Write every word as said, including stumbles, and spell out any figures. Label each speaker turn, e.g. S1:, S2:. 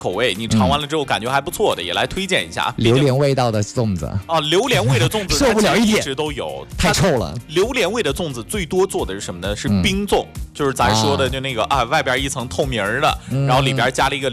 S1: 口味，你尝完了之后感觉还不错的，嗯、也来推荐一下。
S2: 榴莲味道的粽子
S1: 啊，榴莲味的粽子
S2: 受不了一点，
S1: 一直都有，
S2: 太臭了。
S1: 榴莲味的粽子最多做的是什么呢？是冰粽，嗯、就是咱说的就那个啊，外边一层透明的，嗯、然后里边加了一个